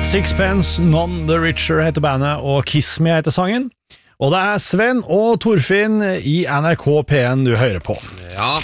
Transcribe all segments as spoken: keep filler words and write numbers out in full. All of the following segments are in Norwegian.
Sixpence None the Richer heter bandet, og Kiss Me heter sangen. Og det er Sven og Torfinn i N R K P en du hører på. Ja.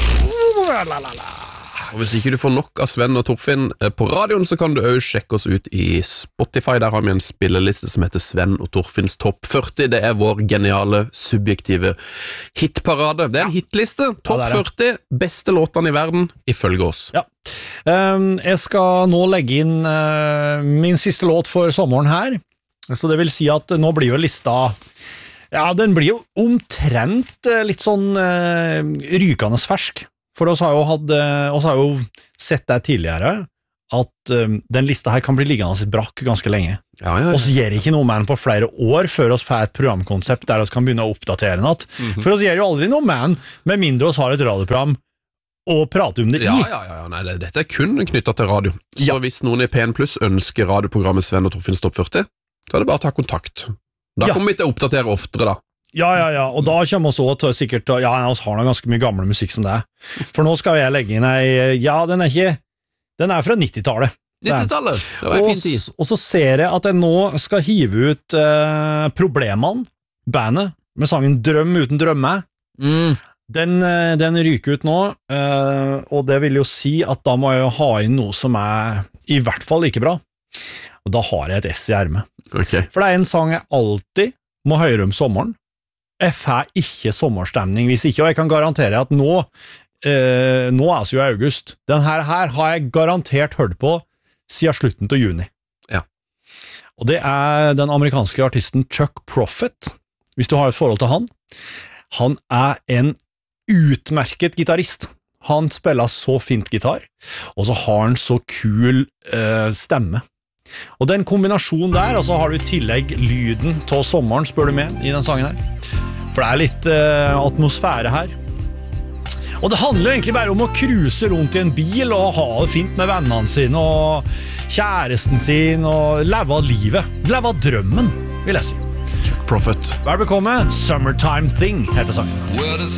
Og hvis ikke du får nok av Sven og Torfinn på radioen, så kan du også sjekke oss ut i Spotify. Der har vi en spilleliste som heter Sven og Torfinns topp førti. Det er vår geniale, subjektive hitparade. Det er en hitliste. Topp ja, førti, beste låtene i verden, ifølge oss. Ja. Um, jeg skal nå legge inn uh, min siste låt for sommeren her. Så det vil si at nå blir jo lista... Ja, den blir jo omtrent uh, litt sånn uh, rykende fersk. For oss har jo, hatt, oss har jo sett det tidligere, at um, den lista her kan bli liggende i brakk ganske lenge. Ja, ja, ja. Oss gjør ikke noe med den på flere år før oss får et programkonsept der oss kan begynne å oppdatere den. Mm-hmm. For oss gjør jo aldri noe med den, med mindre oss har et radioprogram og prater om det ja, i. Ja, ja, nei, det, dette er kun knyttet til radio. Så ja. Hvis noen i P en Pluss ønsker radioprogrammet Sven og Torfinns topp førti, så er det bare å ta kontakt. Da ja. kommer vi til å oppdatere oftere da. Ja, ja, ja, og da kommer vi også til sikkert, ja, vi har noe ganske mye gamle musikk som det er. For nå skal jeg legge inn ei, ja, den er ikke, den er fra nittitallet. nittitallet, det var en fin tid. Og så ser jeg at jeg nå skal hive ut eh, Problemene, bandet, med sangen Drøm uten drømme. Mm. Den, den ryker ut nå, eh, og det vil jo si at da må jeg ha inn noe som er i hvert fall like bra. Og da har jeg et S i ermet. Okay. For det er en sang jeg alltid må høre om sommeren. Jeg får ikke sommerstemning hvis ikke, og jeg kan garantere at nå, eh, nå er det jo august. Den her, her har jeg garantert hørt på siden slutten til juni. Ja. Og det er den amerikanske artisten Chuck Prophet, hvis du har et forhold til han. Han er en utmerket gitarist. Han spiller så fint gitar, og så har han så kul eh, stemme. Og den kombinasjonen der, og så har du i tillegg lyden til sommeren, spør du med, i den sangen her. For det er litt uh, atmosfære her. Og det handler jo egentlig bare om å cruise rundt i en bil og ha det fint med vennene sine og kjæresten sin og leve av livet. Leve av drømmen, vil jeg si. Chuck Prophet. Vel bekomme, Summertime Thing heter sangen.